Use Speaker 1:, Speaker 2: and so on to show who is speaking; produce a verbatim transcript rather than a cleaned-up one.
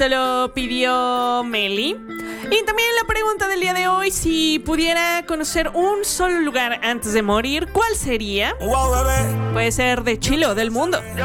Speaker 1: Te lo pidió Meli. Y también la pregunta del día de hoy: si pudiera conocer un solo lugar antes de morir, ¿cuál sería? Puede ser de Chile o del mundo.